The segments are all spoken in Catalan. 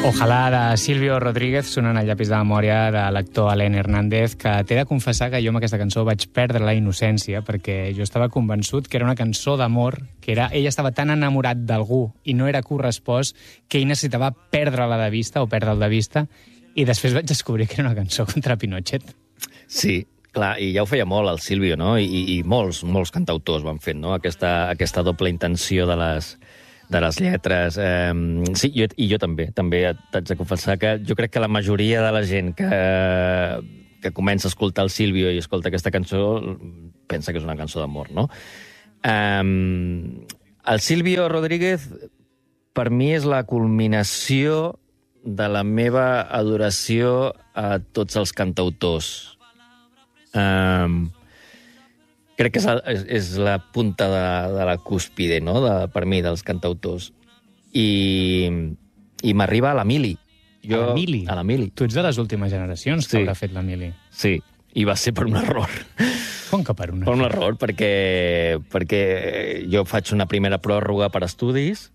Ojalà, de Silvio Rodríguez, sonant al llapis de memòria de l'actor Alain Hernández, que t'he de confessar que jo amb aquesta cançó vaig perdre la innocència, perquè jo estava convençut que era una cançó d'amor, que ell estava tan enamorat d'algú i no era correspost que ell necessitava perdre-la de vista o perdre'l de vista, i després vaig descobrir que era una cançó contra Pinochet. Sí, clar, i ja ho feia molt el Silvio, no? I molts cantautors van fent, no? Aquesta doble intenció de les lletres. Sí, i jo també t'haig de confessar que jo crec que la majoria de la gent que comença a escoltar el Silvio i escolta aquesta cançó pensa que és una cançó d'amor, no? El Silvio Rodríguez, per mi, és la culminació de la meva adoració a tots els cantautors. Crec que és la punta de la cúspide, no?, per mi, dels cantautors. I m'arriba a l'Emili. A l'Emili? A l'Emili. Tu ets de les últimes generacions que haurà fet l'Emili. Sí, i va ser per un error. Com que per un error? Per un error, perquè jo faig una primera pròrroga per estudis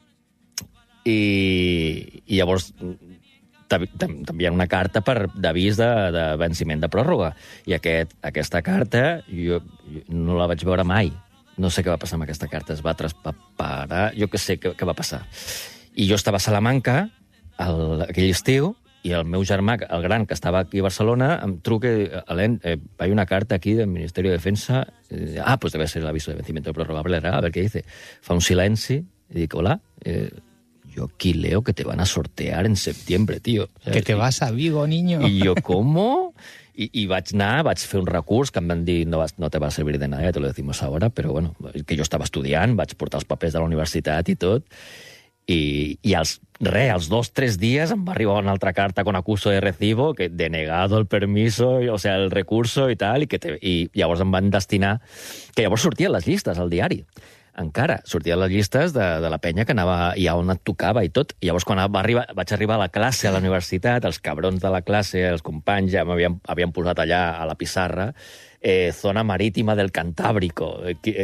i llavors t'envien una carta d'avís de venciment de pròrroga. I aquesta carta jo no la vaig veure mai. No sé què va passar amb aquesta carta. Es va traspaperar, jo què sé què va passar. I jo estava a Salamanca aquell estiu i el meu germà, el gran, que estava aquí a Barcelona, em truca, Alain, hay una carta aquí del Ministerio de Defensa. Pues debe ser el aviso de vencimiento de prórroga. A ver qué dice. Fa un silenci i dic, hola, yo aquí leo que te van a sortear en septiembre, tío. Que te vas a Vigo, niño. I jo, ¿cómo? I vaig fer un recurs que em van dir no te va a servir de nada, te lo decimos ahora, però bueno, que jo estava estudiant, vaig portar els papers de la universitat i tot, i als 2-3 dies em va arribar una altra carta con acuso de recibo, que denegado el permiso, o sea, el recurso i tal, i llavors em van destinar, que llavors sortien les llistes al diari. Encara sortien les llistes de la penya que anava i on et tocava i tot. I llavors, quan vaig arribar a la classe, a la universitat, els cabrons de la classe, els companys, ja m'havien posat allà a la pissarra, zona marítima del Cantábrico.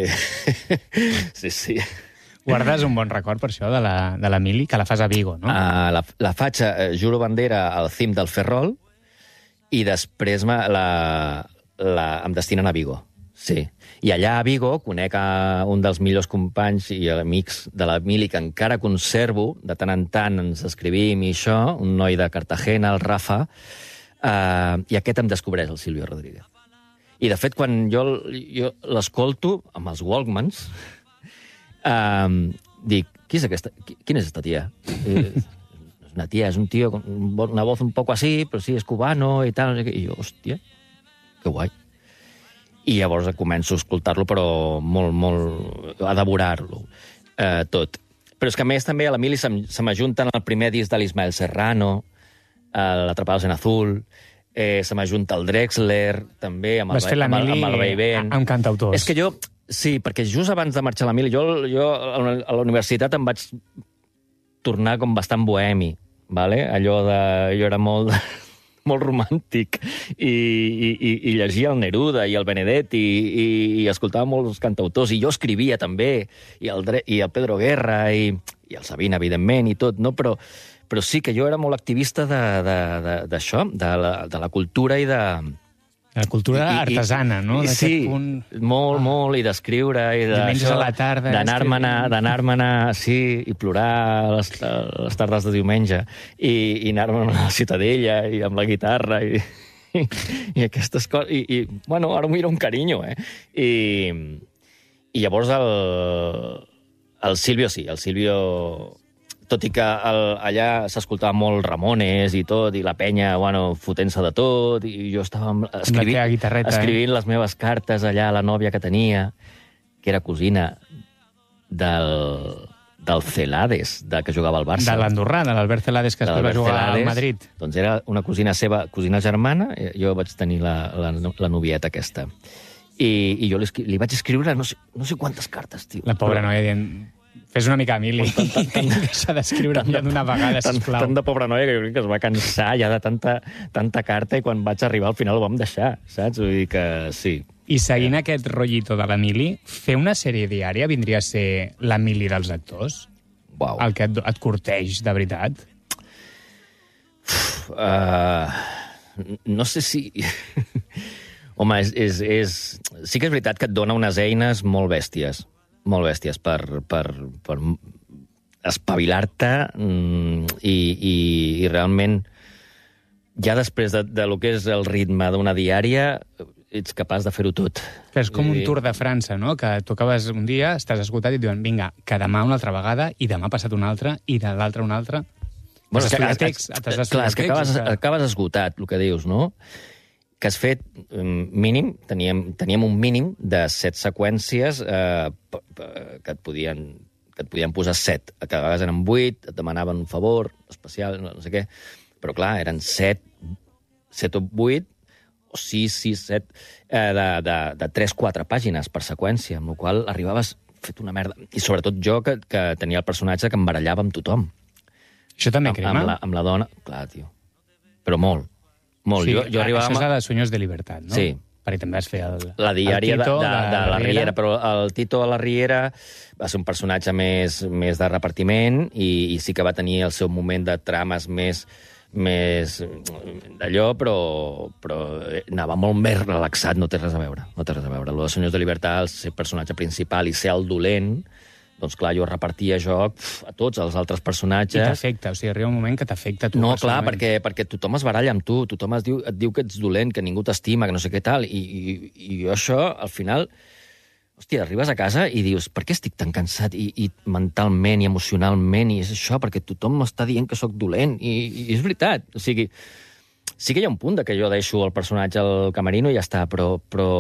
Sí. Guardes un bon record, per això, de l'Emili, que la fas a Vigo, no? La faig, juro bandera, al cim del Ferrol, i després em destinen a Vigo. Sí. I allà a Vigo conec un dels millors companys i amics de l'Emili que encara conservo, de tant en tant ens escrivim i això, un noi de Cartagena, el Rafa, i aquest em descobreix el Silvio Rodríguez. I, de fet, quan jo l'escolto amb els Walkmans, dic, quina és aquesta tia? És una tia, és un tio con una voz un poco así, però sí, és cubano i tal. I jo, hòstia, que guai. I llavors començo a escoltar-lo, però molt a devorar-lo, tot. Però és que, a més, també a l'Emili se m'ajunten el primer disc de l'Ismael Serrano, l'Atrapados en Azul, se m'ajunta el Drexler, també, amb el Vaivén. Amb cantautors. És que jo, sí, perquè just abans de marxar a l'Emili, jo a la universitat em vaig tornar com bastant bohemi, vale? Allò de... Jo era molt romàntic i llegia el Neruda i el Benedetti i escoltava molts cantautors i jo escrivia també i el Pedro Guerra i el Sabina, evidentment, i tot, no? Però sí que jo era molt activista d'això, de la cultura i de... La cultura artesana, no? Sí, molt, i d'escriure, i diumenges a la tarda... D'anar-me'n, sí, i plorar les tardes de diumenge, i anar-me'n a la Ciutadella, i amb la guitarra, i aquestes coses... I, bueno, ara m'ho era un carinyo, I llavors el Silvio, sí, el Silvio... Tot i que allà s'escoltava molt Ramones i tot, i la penya, bueno, fotent-se de tot, i jo estava escrivint les meves cartes allà a la nòvia que tenia, que era cosina del Celades, que jugava al Barça. De l'andorrà, de l'Albert Celades, que després va jugar al Madrid. Doncs era una cosina seva, cosina germana, jo vaig tenir la novieta aquesta. I jo li vaig escriure no sé quantes cartes, tio. La pobra noia dient... Fes una mica, Emili, deixa d'escriure d'una vegada, sisplau. Tant de pobra noia que jo crec que es va cansar ja de tanta carta i quan vaig arribar al final ho vam deixar, saps? Vull dir que sí. I seguint aquest rotllito de l'Emili, fer una sèrie diària vindria a ser l'Emili dels actors? Uau. El que et curteix, de veritat? No sé si... Home, sí que és veritat que et dona unes eines molt bèsties per espavilar-te i realment ja després de lo que és el ritme d'una diària ets capaç de fer-ho tot. Que és com un Tour de França, no? Que tu acabes un dia, estàs esgotat i et diuen vinga, que demà una altra vegada, i demà ha passat una altra, i de l'altra una altra. Bueno, és que acabes esgotat, el que dius, no? Que has fet mínim, teníem un mínim de 7 seqüències que et podien posar 7. A vegades eren 8, et demanaven un favor especial, no sé què, però clar, eren 7 o 8, o 6, 7, de 3-4 pàgines per seqüència, amb la qual arribaves fet una merda. I sobretot jo, que tenia el personatge que em barallava amb tothom. Això també crema? Amb la dona, clar, tio. Però molt. Sí, jo arribava... Això és la de Sueños de Libertad, no? Sí. Perquè també vas fer la diària de la Riera, però el Tito de la Riera va ser un personatge més de repartiment i sí que va tenir el seu moment de trames més d'allò, però anava molt més relaxat, no té res a veure. Lo de Sueños de Libertad, el ser personatge principal i ser el dolent, doncs clar, jo repartia joc a tots els altres personatges. I t'afecta, o sigui, arriba un moment que t'afecta tu. No, clar, perquè tothom es baralla amb tu, tothom et diu que ets dolent, que ningú t'estima, que no sé què tal, i jo això, al final, hòstia, arribes a casa i dius, per què estic tan cansat i mentalment i emocionalment, i és això, perquè tothom m'està dient que sóc dolent, i és veritat, o sigui, sí que hi ha un punt de que jo deixo el personatge al camerino i ja està, però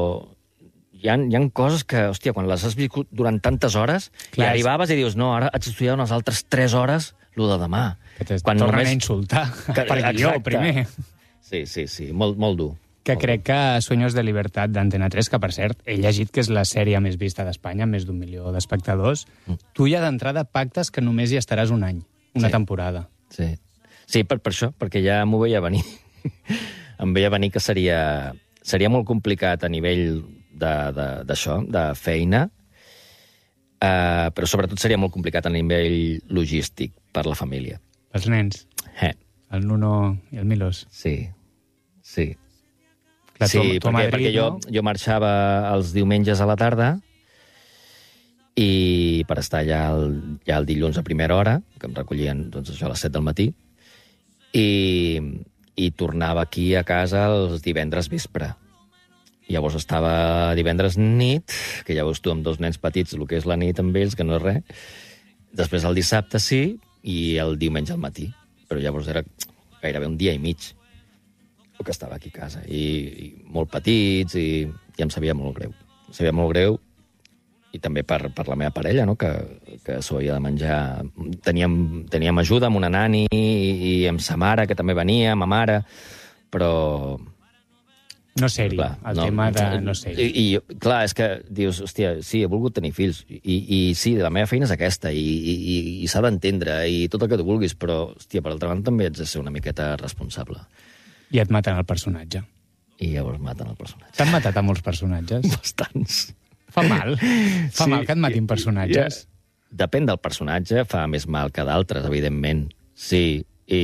hi ha coses que, hòstia, quan les has viscut durant tantes hores, clar, i arribaves i dius, no, ara haig d'estudiar unes altres 3 hores lo de demà. Que tornen a insultar, per guió, primer. Sí, molt dur. Que crec que Sueños de Libertad d'Antena 3, que per cert, he llegit que és la sèrie més vista d'Espanya, més d'1 milió d'espectadors, tu ja d'entrada pactes que només hi estaràs un any, una temporada. Sí, per això, perquè ja m'ho veia venir. Em veia venir que seria molt complicat a nivell d'això, de feina, però sobretot seria molt complicat a nivell logístic per la família. Els nens. El Nuno i el Milos. Sí. Clar, perquè jo marxava els diumenges a la tarda i per estar ja el dilluns a primera hora, que em recollien doncs, això a les 7 del matí, i tornava aquí a casa els divendres vespre. Llavors estava divendres nit, que ja veus tu amb 2 nens petits, el que és la nit amb ells, que no és res. Després el dissabte sí, i el diumenge al matí. Però llavors era gairebé un dia i mig el que estava aquí a casa. I molt petits, i em sabia molt greu. Em sabia molt greu, i també per la meva parella, no? que s'ho havia de menjar. Teníem ajuda amb una nani i amb sa mare, que també venia, ma mare, però... No ser-hi, tema de no ser-hi. I clar, és que dius, hòstia, sí, he volgut tenir fills, i sí, la meva feina és aquesta, i s'ha d'entendre, i tot el que tu vulguis, però, hòstia, per altra banda també ets de ser una miqueta responsable. I et maten el personatge. I llavors maten el personatge. T'han matat a molts personatges? Bastants. Fa mal? Fa mal que et matin personatges? Depèn del personatge, fa més mal que d'altres, evidentment. Sí,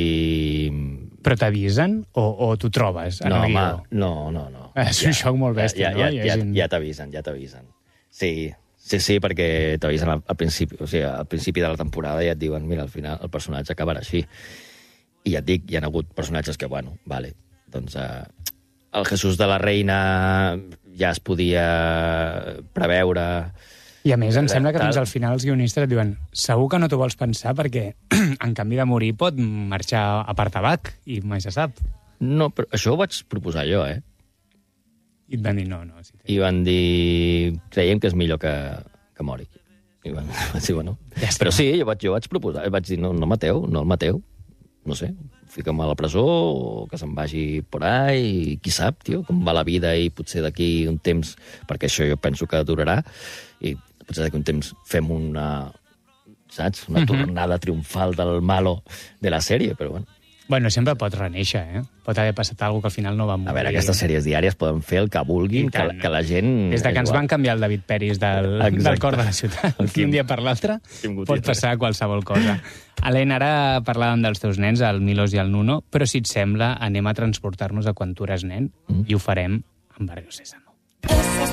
Però t'avisen o t'ho trobes en el guió? No. És un xoc molt bèstia, no? Ja t'avisen. Sí, perquè t'avisen al principi, o sigui, al principi de la temporada ja et diuen, mira, al final el personatge acabarà així. I ja et dic, hi ha hagut personatges que, bueno, vale, doncs el Jesús de la Reina ja es podia preveure. I a més, em sembla que fins al final els guionistes et diuen segur que no t'ho vols pensar perquè en canvi de morir pot marxar a part tabac i mai se sap. No, però això ho vaig proposar jo, I et van dir no. I van dir creiem que és millor que mori. I van dir, bueno... Però sí, jo vaig proposar, vaig dir no el mateu, no sé, fica'm a la presó o que se'n vagi por ahí, qui sap, tio, com va la vida i potser d'aquí un temps, perquè això jo penso que durarà, i potser d'aquí un temps fem una tornada triomfal del malo de la sèrie, però bueno. Bueno, sempre pot reneixer, Pot haver passat alguna que al final no va morir. A veure, aquestes sèries diàries poden fer el que vulguin, que la gent... Des que ens van canviar el David Peris del cor de la ciutat, d'un dia per l'altre, pot passar qualsevol cosa. Helena, ara parlàvem dels teus nens, el Milos i el Nuno, però si et sembla, anem a transportar-nos a quan tu eres nen, i ho farem amb Barrio Sésamo.